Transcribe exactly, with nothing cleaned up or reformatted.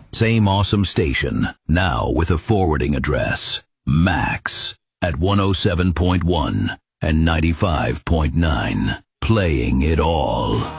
Same awesome station, now with a forwarding address. Max at one oh seven point one and ninety-five point nine. Playing it all.